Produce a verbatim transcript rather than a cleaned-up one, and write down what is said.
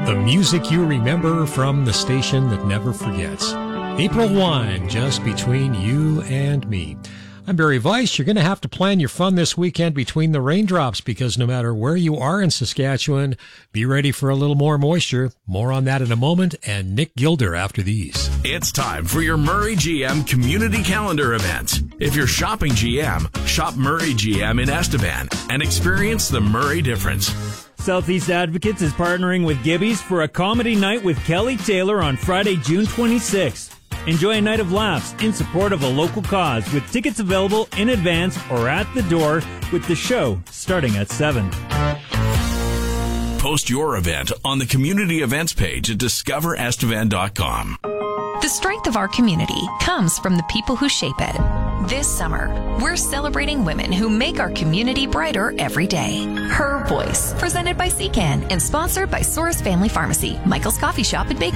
The music you remember from the station that never forgets. April Wine, just between you and me. I'm Barry Weiss. You're going to have to plan your fun this weekend between the raindrops because no matter where you are in Saskatchewan, be ready for a little more moisture. More on that in a moment, and Nick Gilder after these. It's time for your Murray G M Community Calendar event. If you're shopping G M, shop Murray G M in Estevan and experience the Murray difference. Southeast Advocates is partnering with Gibby's for a comedy night with Kelly Taylor on Friday, June twenty-sixth. Enjoy a night of laughs in support of a local cause with tickets available in advance or at the door with the show starting at seven. Post your event on the community events page at discover estevan dot com. The strength of our community comes from the people who shape it. This summer, we're celebrating women who make our community brighter every day. Her Voice, presented by C C A N and sponsored by Soros Family Pharmacy, Michael's Coffee Shop and Bakery.